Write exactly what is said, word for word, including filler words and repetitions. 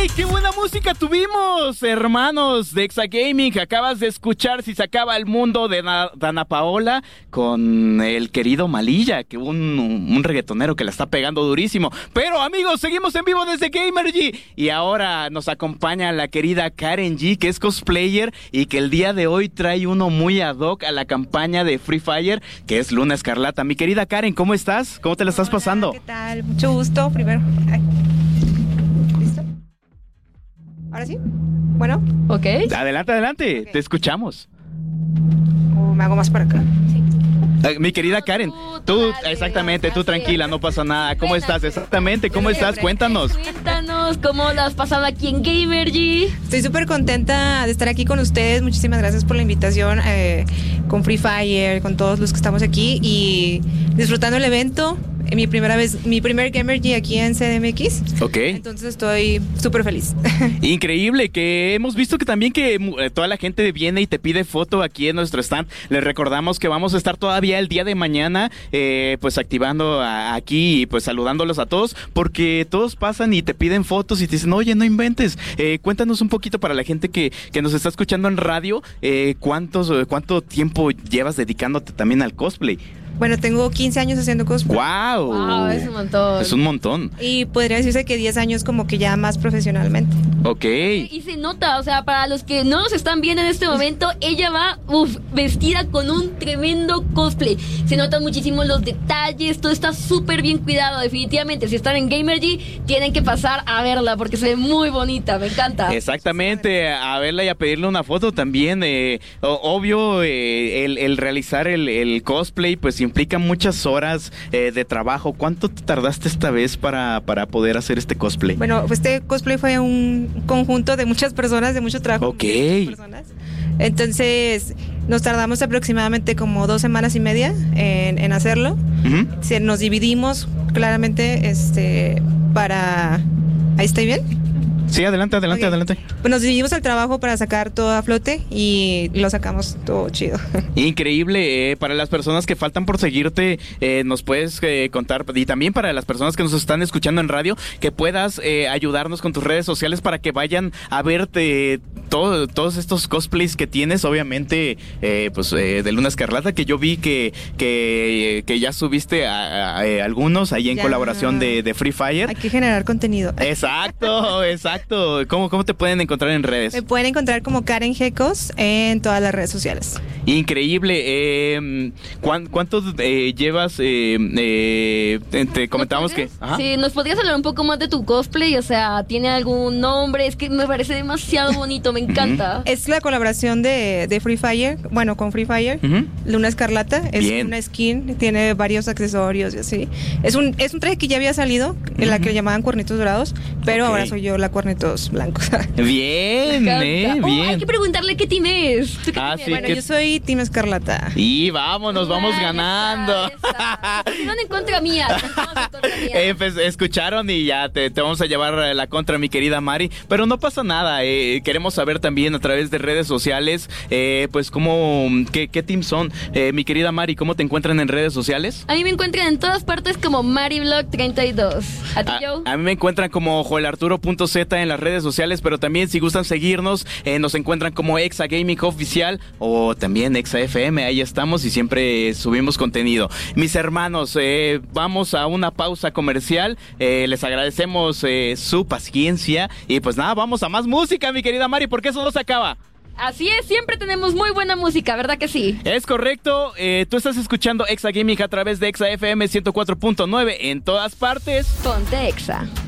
¡Qué buena música tuvimos, hermanos de Exa Gaming! Acabas de escuchar Si se acaba el mundo de Na- Dana Paola con el querido Malilla, que un, un reggaetonero que la está pegando durísimo. Pero, amigos, seguimos en vivo desde Gamergy. Y ahora nos acompaña la querida Karen G, que es cosplayer y que el día de hoy trae uno muy ad hoc a la campaña de Free Fire, que es Luna Escarlata. Mi querida Karen, ¿cómo estás? ¿Cómo te la estás Hola, pasando? ¿qué tal? Mucho gusto. Primero. Ay. ¿Listo? ¿Ahora sí? Bueno. Ok. Adelante, adelante, Ok. te escuchamos. ¿O me hago más para acá? Sí. Eh, Mi querida No, Karen, tú, tú, tú dale, exactamente, tú así tranquila, es. no pasa nada. ¿Cómo Ven, estás? así. Exactamente, ¿cómo Yo estás? siempre. Cuéntanos. Cuéntanos cómo la has pasado aquí en Gamergy. Estoy súper contenta de estar aquí con ustedes. Muchísimas gracias por la invitación, eh, con Free Fire, con todos los que estamos aquí y disfrutando el evento. Eh, Mi primera vez, mi primer Gamergy aquí en C D M X. Ok. Entonces estoy súper feliz. Increíble, que hemos visto que también que eh, toda la gente viene y te pide foto aquí en nuestro stand. Les recordamos que vamos a estar todavía el día de mañana eh, pues activando a- aquí y pues saludándolos a todos, porque todos pasan y te piden fotos y te dicen, oye, no inventes. Eh, cuéntanos un poquito para la gente que, que nos está escuchando en radio, eh, ¿cuántos, eh, ¿cuánto tiempo llevas dedicándote también al cosplay? Bueno, tengo quince años haciendo cosplay. ¡Wow! Wow, es un montón. Es un montón. Y podría decirse que diez años como que ya más profesionalmente. Ok. Y se nota, o sea, para los que no nos están viendo en este momento, ella va uf, vestida con un tremendo cosplay. Se notan muchísimo los detalles, todo está súper bien cuidado. Definitivamente, si están en Gamergy, tienen que pasar a verla porque se ve muy bonita, me encanta. Exactamente, a verla y a pedirle una foto también. Eh, o- obvio, eh, el, el realizar el, el cosplay pues implica muchas horas eh, de trabajo. ¿Cuánto te tardaste esta vez para, para poder hacer este cosplay? Bueno, pues este cosplay fue un conjunto de muchas personas, de mucho trabajo. Ok. de muchas personas. Entonces, nos tardamos aproximadamente como dos semanas y media en, en hacerlo. Ujú. Se, nos dividimos claramente este, para... ¿Ahí estoy bien? Sí, adelante, adelante, Ok. adelante. Pues nos dividimos el trabajo para sacar todo a flote y lo sacamos todo chido. Increíble, eh, para las personas que faltan por seguirte, eh, nos puedes eh, contar, y también para las personas que nos están escuchando en radio, que puedas eh, ayudarnos con tus redes sociales para que vayan a verte todo, todos estos cosplays que tienes, obviamente, eh, pues eh, de Luna Escarlata, que yo vi que, que, que ya subiste a, a- a algunos ahí en Ya. colaboración de, de Free Fire. Hay que generar contenido. Exacto, exacto. ¿Cómo, ¿Cómo te pueden encontrar en redes? Me pueden encontrar como Karen Gecos en todas las redes sociales. Increíble. Eh, ¿cuán- ¿Cuánto eh, llevas? Eh, eh, te- te comentábamos que... ¿Nos podrías- Ajá. Sí, ¿nos podrías hablar un poco más de tu cosplay? O sea, ¿tiene algún nombre? Es que me parece demasiado bonito, me encanta. Es la colaboración de, de Free Fire, bueno, con Free Fire. Ujú. Luna Escarlata, es Bien. una skin, tiene varios accesorios y así. Es un, es un traje que ya había salido, en la que le llamaban cuernitos dorados, pero Ok. ahora soy yo la cuernitos blancos. Bien, Me eh, encanta. Oh, hay bien. que preguntarle qué team es. ¿Tú qué Ah, team sí, eres? Bueno, ¿qué- yo soy Team Escarlata. Y vámonos, vamos Ah, ya ganando. está, ya está. Si no, en contra mía. si no, en contra mía. Eh, pues, escucharon y ya te, te vamos a llevar eh, la contra, mi querida Mari. Pero no pasa nada. eh, queremos saber también a través de redes sociales, eh, pues, cómo, qué, qué team son. Eh, mi querida Mari, ¿cómo te encuentran en redes sociales? A mí me encuentran en todas partes como MariVlog treinta y dos. ¿A ti, A, Joe? a mí me encuentran como joelarturo punto zeta en las redes sociales, pero también si gustan seguirnos, eh, nos encuentran como Exa Gaming Oficial o también Exa F M, ahí estamos y siempre eh, subimos contenido. Mis hermanos, eh, vamos a una pausa comercial, eh, les agradecemos eh, su paciencia y pues nada, vamos a más música, mi querida Mari, porque eso no se acaba. Así es, siempre tenemos muy buena música, ¿verdad que sí? Es correcto, eh, tú estás escuchando Exa Gaming a través de Exa F M ciento cuatro punto nueve en todas partes. Ponte Exa.